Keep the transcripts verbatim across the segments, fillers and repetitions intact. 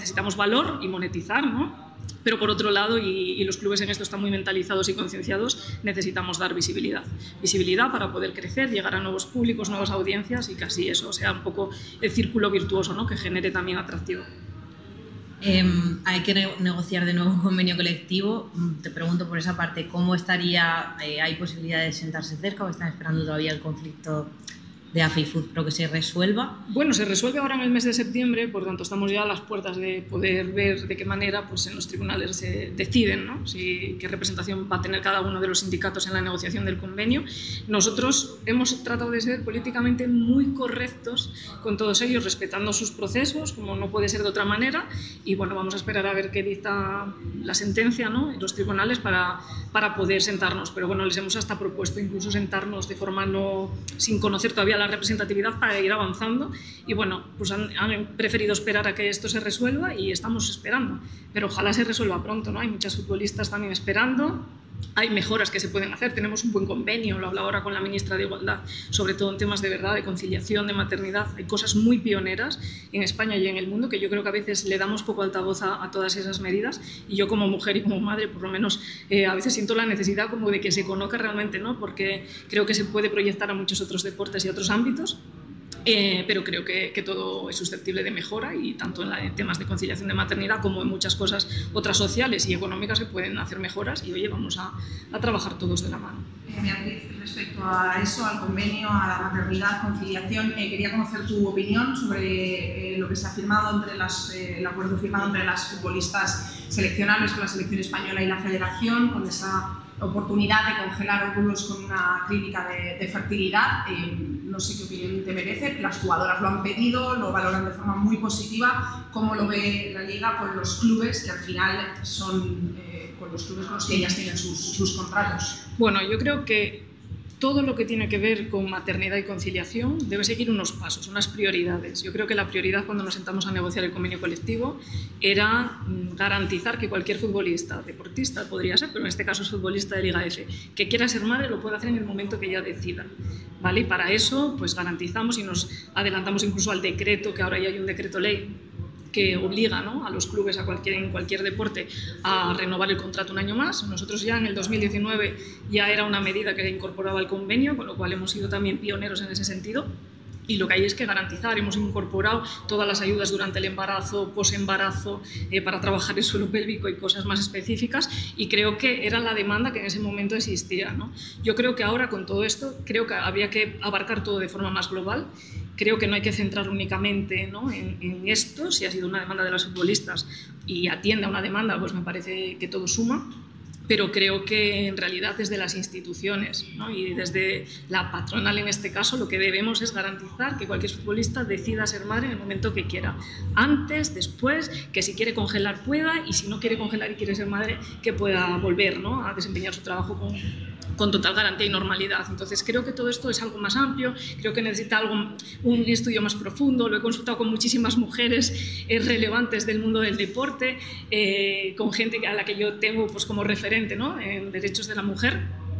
necesitamos valor y monetizar, ¿no? Pero por otro lado, y, y los clubes en esto están muy mentalizados y concienciados, necesitamos dar visibilidad. Visibilidad para poder crecer, llegar a nuevos públicos, nuevas audiencias y que así eso sea un poco el círculo virtuoso, ¿no? Que genere también atractivo. Eh, hay que ne negociar de nuevo un convenio colectivo. Te pregunto por esa parte, ¿cómo estaría? Eh, ¿Hay posibilidad de sentarse cerca o están esperando todavía el conflicto de A F I Fútpro que se resuelva? Bueno, se resuelve ahora en el mes de septiembre, por tanto estamos ya a las puertas de poder ver de qué manera pues, en los tribunales se deciden, ¿no? Si, qué representación va a tener cada uno de los sindicatos en la negociación del convenio. Nosotros hemos tratado de ser políticamente muy correctos con todos ellos, respetando sus procesos, como no puede ser de otra manera, y bueno, vamos a esperar a ver qué dicta la sentencia, ¿no? En los tribunales para, para poder sentarnos, pero bueno, les hemos hasta propuesto incluso sentarnos de forma no, sin conocer todavía la representatividad para ir avanzando y bueno, pues han, han preferido esperar a que esto se resuelva y estamos esperando, pero ojalá se resuelva pronto, ¿no? Hay muchas futbolistas también esperando, hay mejoras que se pueden hacer, tenemos un buen convenio, lo hablaba ahora con la ministra de Igualdad, sobre todo en temas de verdad, de conciliación, de maternidad, hay cosas muy pioneras en España y en el mundo que yo creo que a veces le damos poco altavoz a, a todas esas medidas y yo como mujer y como madre por lo menos eh, a veces siento la necesidad como de que se conozca realmente, ¿no? Porque creo que se puede proyectar a muchos otros deportes y a otros ámbitos. Eh, pero creo que, que todo es susceptible de mejora y tanto en, la, en temas de conciliación de maternidad como en muchas cosas otras sociales y económicas se pueden hacer mejoras y oye, vamos a, a trabajar todos de la mano. Eh, Beatriz, respecto a eso, al convenio, a la maternidad, conciliación, eh, quería conocer tu opinión sobre eh, lo que se ha firmado entre las, eh, el acuerdo firmado entre las futbolistas seleccionables con la selección española y la federación, con esa oportunidad de congelar óvulos con una clínica de, de fertilidad. Eh, no sé qué opinión te merece, las jugadoras lo han pedido, lo valoran de forma muy positiva. ¿Cómo lo ve la Liga con los clubes, que al final son eh, con los clubes con los que ellas tienen sus, sus contratos? Bueno, yo creo que todo lo que tiene que ver con maternidad y conciliación debe seguir unos pasos, unas prioridades. Yo creo que la prioridad cuando nos sentamos a negociar el convenio colectivo era garantizar que cualquier futbolista, deportista podría ser, pero en este caso es futbolista de Liga F, que quiera ser madre lo puede hacer en el momento que ella decida, ¿vale? Y para eso pues garantizamos y nos adelantamos incluso al decreto, que ahora ya hay un decreto ley que obliga, ¿no?, a los clubes a cualquier, en cualquier deporte a renovar el contrato un año más. Nosotros ya en el dos mil diecinueve ya era una medida que incorporaba el convenio, con lo cual hemos sido también pioneros en ese sentido. Y lo que hay es que garantizar, hemos incorporado todas las ayudas durante el embarazo, posembarazo, eh, para trabajar el suelo pélvico y cosas más específicas, y creo que era la demanda que en ese momento existía, ¿no? Yo creo que ahora con todo esto, creo que habría que abarcar todo de forma más global. Creo que no hay que centrar únicamente, ¿no?, en, en esto, si ha sido una demanda de las futbolistas y atiende a una demanda, pues me parece que todo suma. Pero creo que en realidad desde las instituciones, ¿no?, y desde la patronal en este caso, lo que debemos es garantizar que cualquier futbolista decida ser madre en el momento que quiera, antes, después, que si quiere congelar pueda, y si no quiere congelar y quiere ser madre, que pueda volver, ¿no?, a desempeñar su trabajo con, con total garantía y normalidad. Entonces creo que todo esto es algo más amplio, creo que necesita algo, un estudio más profundo. Lo he consultado con muchísimas mujeres eh, relevantes del mundo del deporte, eh, con gente a la que yo tengo pues, como referente, ¿no?, en derechos de la mujer.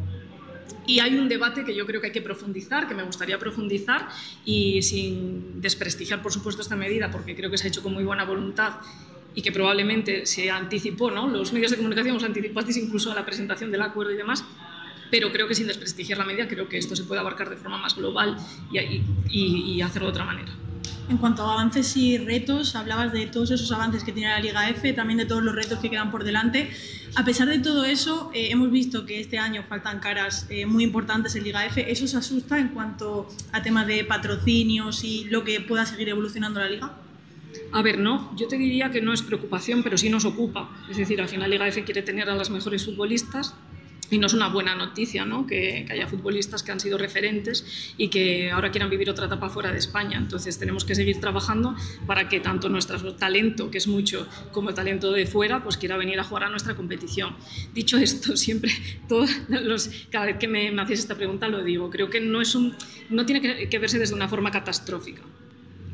Y hay un debate que yo creo que hay que profundizar, que me gustaría profundizar, y sin desprestigiar, por supuesto, esta medida, porque creo que se ha hecho con muy buena voluntad y que probablemente se anticipó, ¿no?, los medios de comunicación os anticipasteis incluso a la presentación del acuerdo y demás, pero creo que sin desprestigiar la medida, creo que esto se puede abarcar de forma más global y, y, y hacerlo de otra manera. En cuanto a avances y retos, hablabas de todos esos avances que tiene la Liga F, también de todos los retos que quedan por delante. A pesar de todo eso, eh, hemos visto que este año faltan caras eh, muy importantes en Liga F. ¿Eso os asusta en cuanto a temas de patrocinios y lo que pueda seguir evolucionando la Liga? A ver, no, yo te diría que no es preocupación, pero sí nos ocupa. Es decir, al final Liga F quiere tener a las mejores futbolistas. Y no es una buena noticia, ¿no?, que, que haya futbolistas que han sido referentes y que ahora quieran vivir otra etapa fuera de España. Entonces tenemos que seguir trabajando para que tanto nuestro talento, que es mucho, como el talento de fuera, pues quiera venir a jugar a nuestra competición. Dicho esto, siempre, todos los, cada vez que me, me hacéis esta pregunta lo digo, creo que no, es un, no tiene que, que verse desde una forma catastrófica.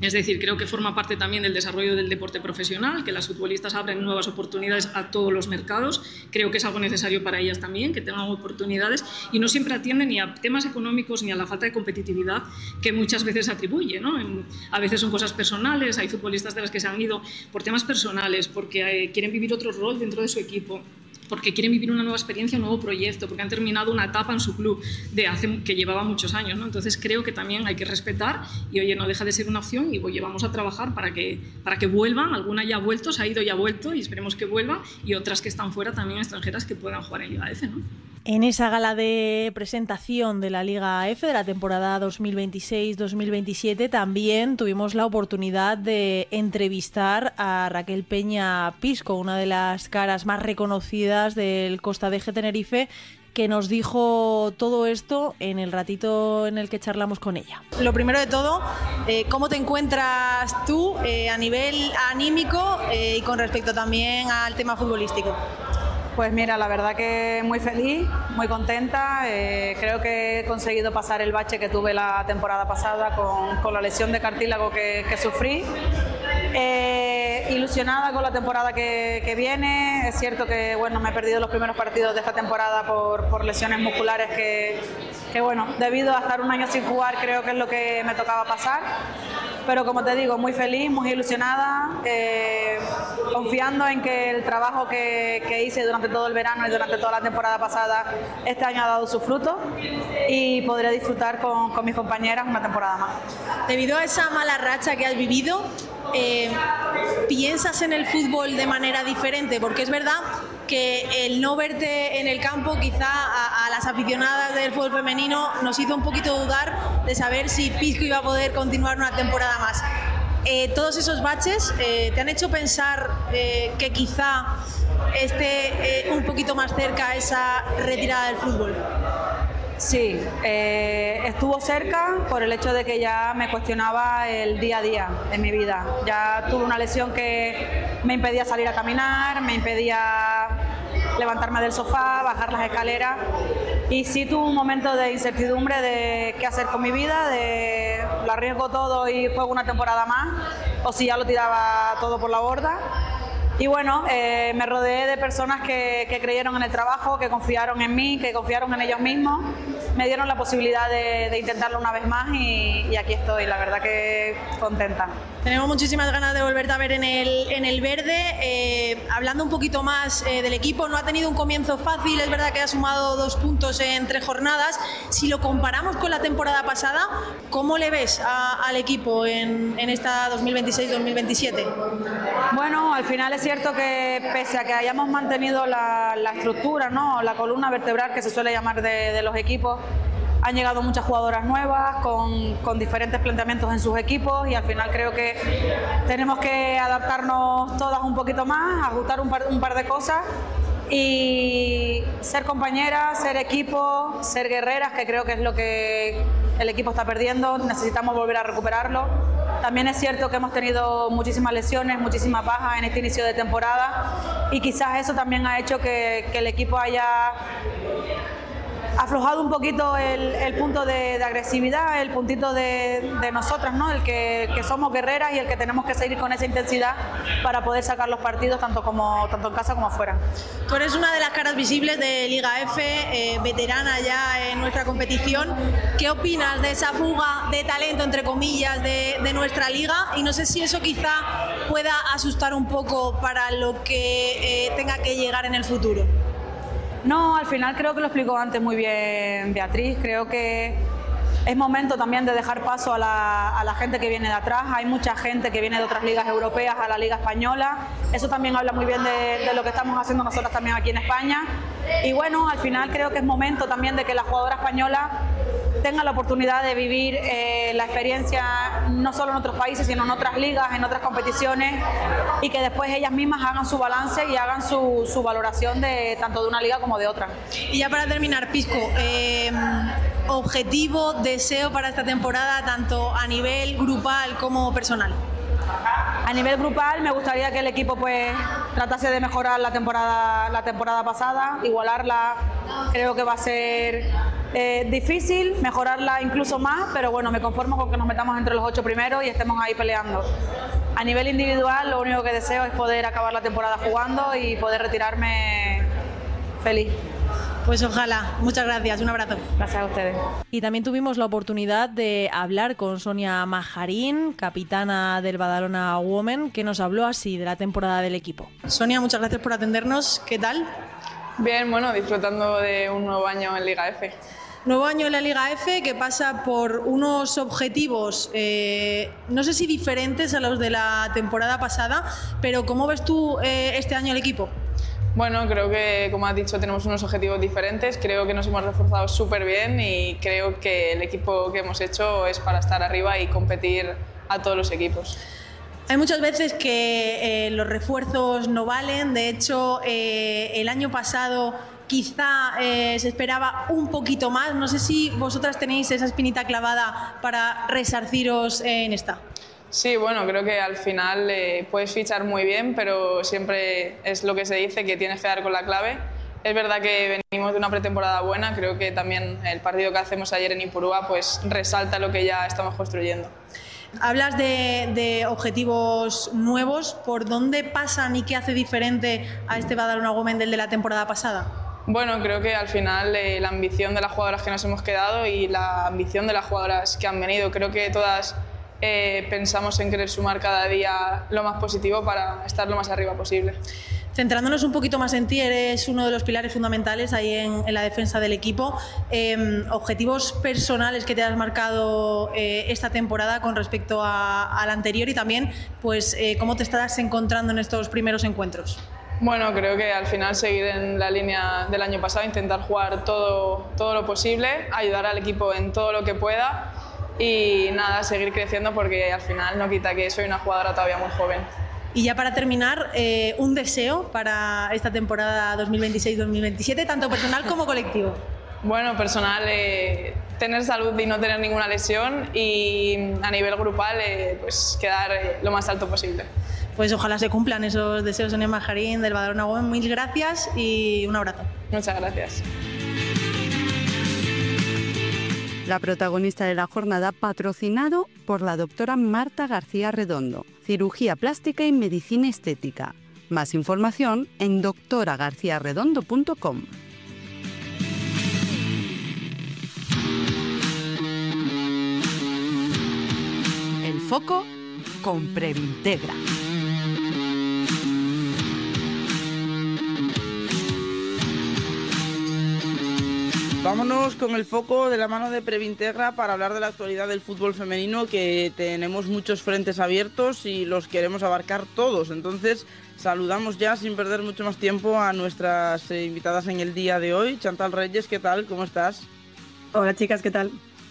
Es decir, creo que forma parte también del desarrollo del deporte profesional, que las futbolistas abren nuevas oportunidades a todos los mercados. Creo que es algo necesario para ellas también, que tengan oportunidades, y no siempre atienden ni a temas económicos ni a la falta de competitividad que muchas veces se atribuye, ¿no? A veces son cosas personales, hay futbolistas de las que se han ido por temas personales, porque quieren vivir otro rol dentro de su equipo, porque quieren vivir una nueva experiencia, un nuevo proyecto, porque han terminado una etapa en su club de hace, que llevaba muchos años, ¿no? Entonces creo que también hay que respetar y, oye, no deja de ser una opción y oye, vamos a trabajar para que, para que vuelvan. Alguna ya ha vuelto, se ha ido y ha vuelto y esperemos que vuelvan, y otras que están fuera también, extranjeras, que puedan jugar en Liga F, ¿no? En esa gala de presentación de la Liga F de la temporada dos mil veintiséis dos mil veintisiete también tuvimos la oportunidad de entrevistar a Raquel Peña Pisco, una de las caras más reconocidas del Costa Deje Tenerife, que nos dijo todo esto en el ratito en el que charlamos con ella. Lo primero de todo, eh, ¿cómo te encuentras tú eh, a nivel anímico eh, y con respecto también al tema futbolístico? Pues mira, la verdad que muy feliz, muy contenta. Eh, creo que he conseguido pasar el bache que tuve la temporada pasada con, con la lesión de cartílago que, que sufrí. Eh, ilusionada con la temporada que, que viene. Es cierto que bueno, me he perdido los primeros partidos de esta temporada por, por lesiones musculares que, que bueno, debido a estar un año sin jugar, creo que es lo que me tocaba pasar. Pero como te digo, muy feliz, muy ilusionada, eh, confiando en que el trabajo que, que hice durante todo el verano y durante toda la temporada pasada este año ha dado su fruto y podré disfrutar con, con mis compañeras una temporada más. Debido a esa mala racha que has vivido, eh, ¿piensas en el fútbol de manera diferente? Porque es verdad que el no verte en el campo quizá a, a las aficionadas del fútbol femenino nos hizo un poquito dudar de saber si Pisco iba a poder continuar una temporada más. Eh, todos esos baches eh, te han hecho pensar eh, que quizá esté eh, un poquito más cerca esa retirada del fútbol. Sí, eh, estuvo cerca por el hecho de que ya me cuestionaba el día a día de mi vida. Ya tuve una lesión que me impedía salir a caminar, me impedía levantarme del sofá, bajar las escaleras, y sí tuve un momento de incertidumbre de qué hacer con mi vida, de lo arriesgo todo y juego una temporada más, o si ya lo tiraba todo por la borda. Y bueno, eh, me rodeé de personas que, que creyeron en el trabajo, que confiaron en mí, que confiaron en ellos mismos, me dieron la posibilidad de, de intentarlo una vez más y, y aquí estoy, la verdad que contenta. Tenemos muchísimas ganas de volverte a ver en el, en el verde. Eh, hablando un poquito más eh, del equipo, no ha tenido un comienzo fácil, es verdad que ha sumado dos puntos en tres jornadas. Si lo comparamos con la temporada pasada, ¿cómo le ves a, al equipo en, en esta dos mil veintiséis dos mil veintisiete? Bueno, al final es cierto que pese a que hayamos mantenido la, la estructura, ¿no? La columna vertebral que se suele llamar de, de los equipos, han llegado muchas jugadoras nuevas con, con diferentes planteamientos en sus equipos y al final creo que tenemos que adaptarnos todas un poquito más, ajustar un par, un par de cosas y ser compañeras, ser equipo, ser guerreras, que creo que es lo que el equipo está perdiendo. Necesitamos volver a recuperarlo. También es cierto que hemos tenido muchísimas lesiones, muchísimas bajas en este inicio de temporada y quizás eso también ha hecho que, que el equipo haya aflojado un poquito el, el punto de, de agresividad, el puntito de, de nosotras, ¿no? El que, que somos guerreras y el que tenemos que seguir con esa intensidad para poder sacar los partidos tanto, como, tanto en casa como afuera. Tú eres una de las caras visibles de Liga F, eh, veterana ya en nuestra competición. ¿Qué opinas de esa fuga de talento, entre comillas, de, de nuestra liga? Y no sé si eso quizá pueda asustar un poco para lo que eh, tenga que llegar en el futuro. No, al final creo que lo explicó antes muy bien Beatriz. Creo que es momento también de dejar paso a la, a la gente que viene de atrás. Hay mucha gente que viene de otras ligas europeas a la liga española. Eso también habla muy bien de, de lo que estamos haciendo nosotras también aquí en España. Y bueno, al final creo que es momento también de que la jugadora española tenga la oportunidad de vivir eh, la experiencia no solo en otros países, sino en otras ligas, en otras competiciones, y que después ellas mismas hagan su balance y hagan su, su valoración de tanto de una liga como de otra. Y ya para terminar, Pisco, eh, objetivo, deseo para esta temporada, tanto a nivel grupal como personal. A nivel grupal me gustaría que el equipo pues tratase de mejorar la temporada, la temporada pasada, igualarla. Creo que va a ser Eh, difícil, mejorarla incluso más, pero bueno, me conformo con que nos metamos entre los ocho primeros y estemos ahí peleando. A nivel individual, lo único que deseo es poder acabar la temporada jugando y poder retirarme feliz. Pues ojalá. Muchas gracias. Un abrazo. Gracias a ustedes. Y también tuvimos la oportunidad de hablar con Sonia Majarín, capitana del Badalona Women, que nos habló así de la temporada del equipo. Sonia, muchas gracias por atendernos. ¿Qué tal? Bien, bueno, disfrutando de un nuevo año en Liga F. Nuevo año en la Liga F que pasa por unos objetivos, eh, no sé si diferentes a los de la temporada pasada, pero ¿cómo ves tú eh, este año el equipo? Bueno, creo que, como has dicho, tenemos unos objetivos diferentes. Creo que nos hemos reforzado súper bien y creo que el equipo que hemos hecho es para estar arriba y competir a todos los equipos. Hay muchas veces que eh, los refuerzos no valen. De hecho, eh, el año pasado quizá eh, se esperaba un poquito más. No sé si vosotras tenéis esa espinita clavada para resarciros en esta. Sí, bueno, creo que al final eh, puedes fichar muy bien, pero siempre es lo que se dice, que tienes que dar con la clave. Es verdad que venimos de una pretemporada buena, creo que también el partido que hacemos ayer en Ipurúa pues resalta lo que ya estamos construyendo. Hablas de, de objetivos nuevos. ¿Por dónde pasan y qué hace diferente a este Badalona Women del de la temporada pasada? Bueno, creo que al final eh, la ambición de las jugadoras que nos hemos quedado y la ambición de las jugadoras que han venido, creo que todas eh, pensamos en querer sumar cada día lo más positivo para estar lo más arriba posible. Centrándonos un poquito más en ti, eres uno de los pilares fundamentales ahí en, en la defensa del equipo. Eh, ¿Objetivos personales que te has marcado eh, esta temporada con respecto a, a la anterior y también pues, eh, cómo te estás encontrando en estos primeros encuentros? Bueno, creo que al final seguir en la línea del año pasado, intentar jugar todo, todo lo posible, ayudar al equipo en todo lo que pueda y nada, seguir creciendo porque al final no quita que soy una jugadora todavía muy joven. Y ya para terminar, eh, un deseo para esta temporada dos mil veintiséis dos mil veintisiete, tanto personal como colectivo. Bueno, personal, eh, tener salud y no tener ninguna lesión y a nivel grupal, eh, pues quedar eh, lo más alto posible. Pues ojalá se cumplan esos deseos, Sonia Majarín del Badalona Women. Mil gracias y un abrazo. Muchas gracias. La protagonista de la jornada, patrocinado por la doctora Marta García Redondo, cirugía plástica y medicina estética. Más información en doctora garcía redondo punto com. El foco con Previntegra. Vámonos con el foco de la mano de Previntegra para hablar de la actualidad del fútbol femenino, que tenemos muchos frentes abiertos y los queremos abarcar todos. Entonces saludamos ya sin perder mucho más tiempo a nuestras eh, invitadas en el día de hoy. Chantal Reyes, ¿qué tal? ¿Cómo estás? Hola chicas, ¿qué tal?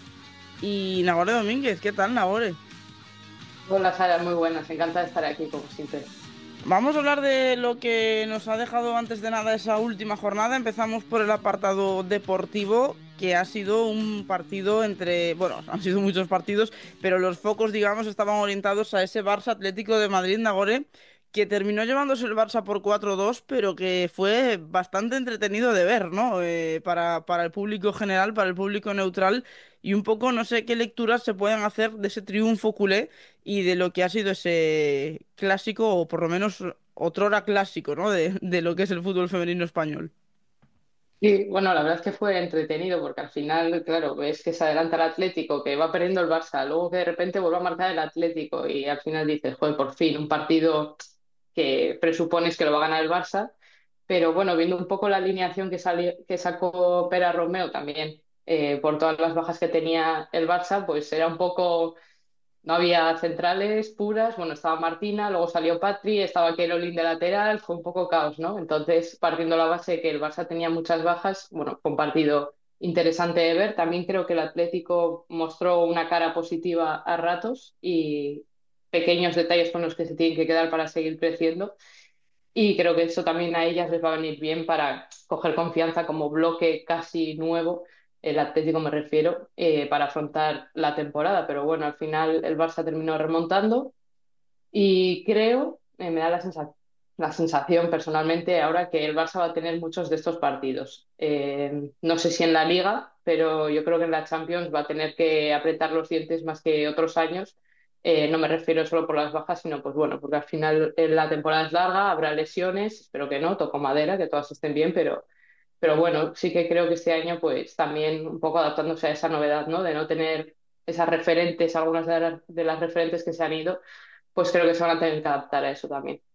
Y Nagore Domínguez, ¿qué tal, Nagore? Hola Sara, muy buenas, encantada de estar aquí como siempre. Vamos a hablar de lo que nos ha dejado antes de nada esa última jornada. Empezamos por el apartado deportivo, que ha sido un partido entre... Bueno, han sido muchos partidos, pero los focos, digamos, estaban orientados a ese Barça Atlético de Madrid, Nagore, que terminó llevándose el Barça por cuatro dos, pero que fue bastante entretenido de ver, ¿no? Eh, para, para el público general, para el público neutral, y un poco no sé qué lecturas se pueden hacer de ese triunfo culé y de lo que ha sido ese clásico, o por lo menos otrora clásico, ¿no? De, de lo que es el fútbol femenino español. Sí, bueno, la verdad es que fue entretenido porque al final, claro, ves que se adelanta el Atlético, que va perdiendo el Barça, luego que de repente vuelve a marcar el Atlético y al final dices, joder, por fin, un partido que presupones que lo va a ganar el Barça, pero bueno, viendo un poco la alineación que, salió, que sacó Pera Romeo también, eh, por todas las bajas que tenía el Barça, pues era un poco... No había centrales puras, bueno, estaba Martina, luego salió Patri, estaba Kerolin de lateral, fue un poco caos, ¿no? Entonces, partiendo la base de que el Barça tenía muchas bajas, bueno, fue un partido interesante de ver. También creo que el Atlético mostró una cara positiva a ratos y pequeños detalles con los que se tienen que quedar para seguir creciendo. Y creo que eso también a ellas les va a venir bien para coger confianza como bloque casi nuevo, el Atlético me refiero, eh, para afrontar la temporada. Pero bueno, al final el Barça terminó remontando y creo, eh, me da la, sensa la sensación personalmente ahora que el Barça va a tener muchos de estos partidos. Eh, no sé si en la Liga, pero yo creo que en la Champions va a tener que apretar los dientes más que otros años. Eh, no me refiero solo por las bajas, sino pues bueno, porque al final eh, la temporada es larga, habrá lesiones, espero que no, toco madera, que todas estén bien, pero, pero bueno, sí que creo que este año pues también un poco adaptándose a esa novedad, ¿no? De no tener esas referentes, algunas de las, de las referentes que se han ido, pues creo que se van a tener que adaptar a eso también.